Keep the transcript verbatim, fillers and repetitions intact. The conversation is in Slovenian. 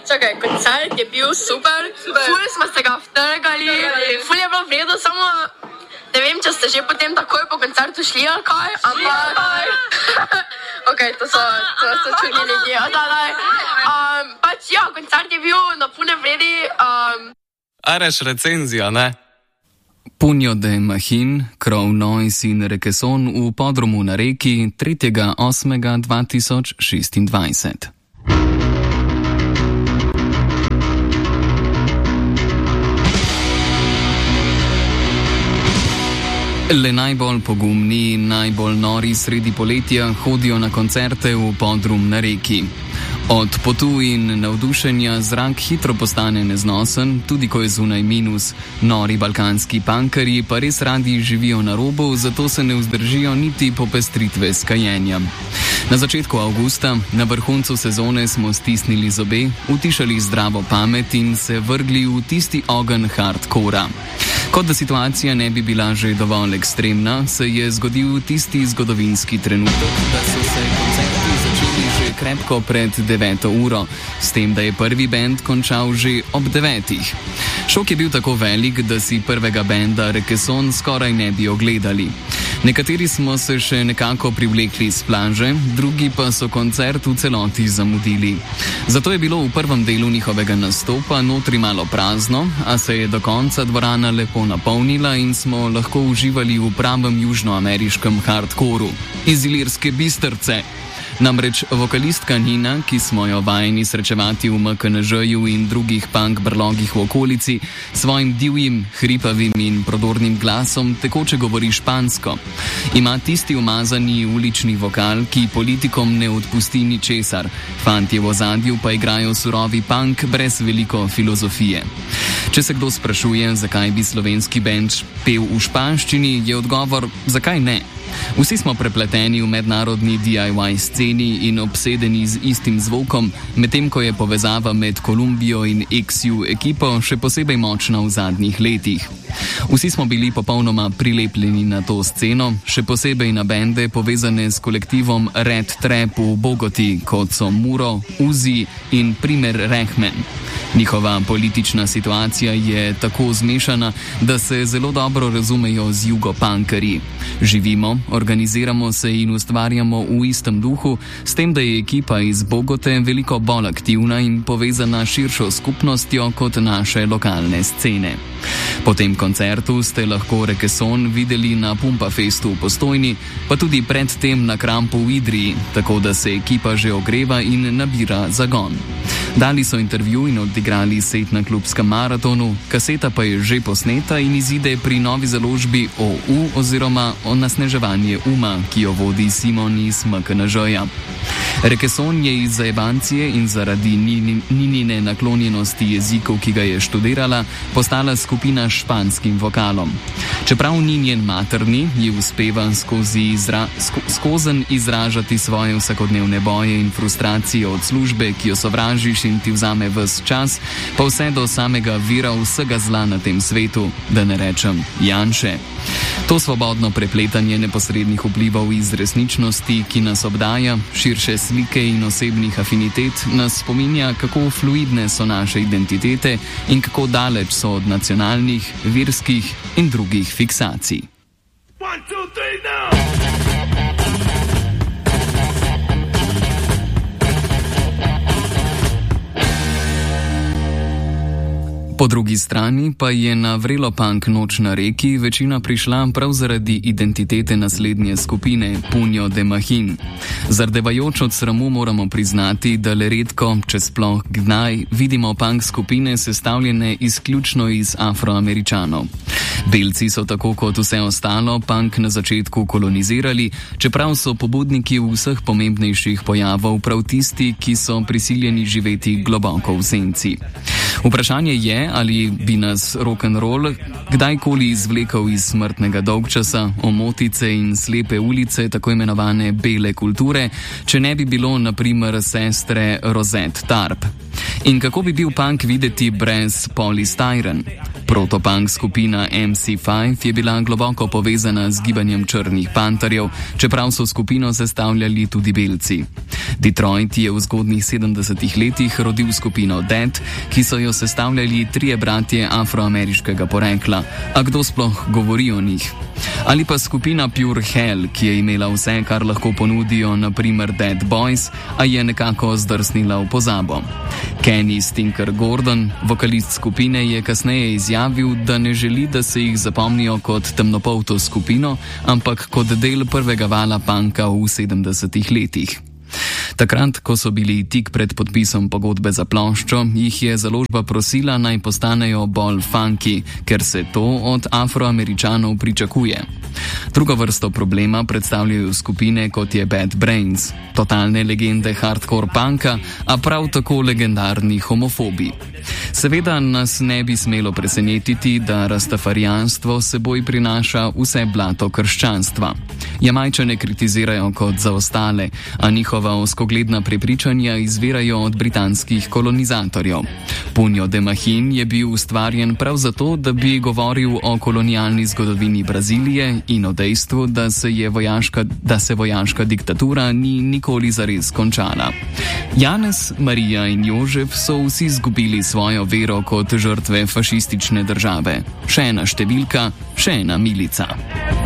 Čakaj, koncert je bil super, ful smo se ga vtrgali, ful je bilo vredo, samo ne vem, če ste že potem takoj po koncertu šli ali kaj, ampak... ok, to so, to so čudni ljudje, da, da. Um, pač ja, koncert je bil na pune vredi. Um... Areš recenzija, ne? Punjo de Machin, Krov Nois in Rekeson v podrumu na Reki tretjega osmega dva tisoč šestindvajset. Le najbolj pogumni in najbolj nori sredi poletja hodijo na koncerte v podrum na Reki. Od potu in navdušenja zrak hitro postane neznosen, tudi ko je zunaj minus. Nori balkanski pankerji pa res radi živijo na robu, zato se ne vzdržijo niti popestritve s kajenjem. Na začetku avgusta, na vrhuncu sezone, smo stisnili zobe, utišali zdravo pamet in se vrgli v tisti ogenj hardcora. Kot da situacija ne bi bila že dovolj ekstremna, se je zgodil tisti zgodovinski trenutek, da so se koncerti začeli že krepko pred deveto uro, s tem, da je prvi bend končal že ob devetih. Šok je bil tako velik, da si prvega benda Rekeson skoraj ne bi ogledali. Nekateri smo se še nekako privlekli s plaže, drugi pa so koncert v celoti zamudili. Zato je bilo v prvem delu njihovega nastopa notri malo prazno, a se je do konca dvorana lepo napolnila in smo lahko uživali v pravem južnoameriškem hardcoru. Iz Ilirske Bistrce. Namreč vokalistka Nina, ki smo jo vajeni srečevati v M K N Ž-ju in drugih punk brlogih v okolici, svojim divjim, hripavim in prodornim glasom tekoče govori špansko. Ima tisti umazani ulični vokal, ki politikom ne odpusti ničesar. Fantje v ozadju pa igrajo surovi punk brez veliko filozofije. Če se kdo sprašuje, zakaj bi slovenski bend pel v španščini, je odgovor, zakaj ne? Vsi smo prepleteni v mednarodni D I Y sceni in obsedeni z istim zvokom, medtem ko je povezava med Kolumbijo in X U ekipo še posebej močna v zadnjih letih. Vsi smo bili popolnoma prilepljeni na to sceno, še posebej na bende povezane s kolektivom Red Trap v Bogoti, kot so Muro, Uzi in Primer Rehmen. Njihova politična situacija je tako zmešana, da se zelo dobro razumejo z jugopankerji. Živimo, organiziramo se in ustvarjamo v istem duhu, s tem, da je ekipa iz Bogote veliko bolj aktivna in povezana širšo skupnostjo kot naše lokalne scene. Po tem koncertu ste lahko Rekeson videli na Pumpafestu v Postojni, pa tudi predtem na Krampu v Idriji, tako da se ekipa že ogreva in nabira zagon. Dali so intervju in odigrali set na klubskem maratonu, kaseta pa je že posneta in izide pri novi založbi O U oziroma Onasneževanje uma, ki jo vodi Simon iz M K N Ž-ja. Rekeson je iz zajebancije in zaradi Ninine naklonjenosti jeziku, ki ga je študirala, postala skupina s španskim vokalom. Čeprav ni njen materni, ji uspeva skozi izra, sko, skozen izražati svoje vsakodnevne boje in frustracije od službe, ki jo sovražiš in ti vzame ves čas, pa vse do samega vira vsega zla na tem svetu, da ne rečem Janše. To svobodno prepletanje neposrednih vplivov iz resničnosti, ki nas obdaja, širše slike in osebnih afinitet, nas spominja, kako fluidne so naše identitete in kako daleč so od nacionalnih, verskih in drugih fiksacij. One, two, three, now! Po drugi strani pa je na vrelo punk noč na Reki večina prišla prav zaradi identitete naslednje skupine, Punjo de Machin. Zardevajoč od sramu moramo priznati, da le redko, če sploh kdaj, vidimo punk skupine sestavljene izključno iz Afroameričanov. Belci so tako kot vse ostalo punk na začetku kolonizirali, čeprav so pobudniki vseh pomembnejših pojavov prav tisti, ki so prisiljeni živeti globoko v senci. Vprašanje je, ali bi nas rock'n'roll kdajkoli izvlekel iz smrtnega dolgčasa, omotice in slepe ulice tako imenovane bele kulture, če ne bi bilo na primer sestre Rosette Tarp. In kako bi bil punk videti brez Polystyrene? Protopunk skupina M C pet je bila globoko povezana z gibanjem črnih panterjev, čeprav so skupino sestavljali tudi belci. Detroit je v zgodnjih sedemdesetih letih rodil skupino Dead, ki so jo sestavljali trije bratje afroameriškega porekla. A kdo sploh govori o njih? Ali pa skupina Pure Hell, ki je imela vse, kar lahko ponudijo na primer Dead Boys, a je nekako zdrsnila v pozabo. Kenny Stinker Gordon, vokalist skupine, je kasneje izjavil, da ne želi, da se jih zapomnijo kot temnopolto skupino, ampak kot del prvega vala punka v sedemdesetih letih. Takrat, ko so bili tik pred podpisom pogodbe za ploščo, jih je založba prosila, naj postanejo bolj funky, ker se to od Afroameričanov pričakuje. Drugo vrsto problema predstavljajo skupine kot je Bad Brains, totalne legende hardcore punka, a prav tako legendarni homofobi. Seveda nas ne bi smelo presenetiti, da rastafarijanstvo seboj prinaša vse blato krščanstva. Jamajčane kritizirajo kot zaostale, a njihova ozkogledna prepričanja izvirajo od britanskih kolonizatorjev. Punjo de Machin je bil ustvarjen prav zato, da bi govoril o kolonialni zgodovini Brazilije in o dejstvu, da se, je vojaška, da se vojaška diktatura ni nikoli zares končala. Janez, Marija in Jožef so vsi izgubili svojo vero kot žrtve fašistične države. Še ena številka, še ena milica.